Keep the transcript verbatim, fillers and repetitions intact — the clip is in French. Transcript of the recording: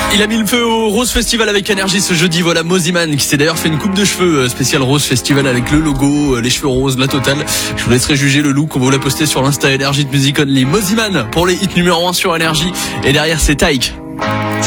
Il a mis le feu au Rose Festival avec énergie ce jeudi. Voilà Mosiman qui s'est d'ailleurs fait une coupe de cheveux spéciale Rose Festival avec le logo, les cheveux roses, la totale. Je vous laisserai juger le look. On va vous la poster sur l'Insta Énergie de Music Only. Mosiman pour les hits numéro un sur énergie. Et derrière c'est Taïk.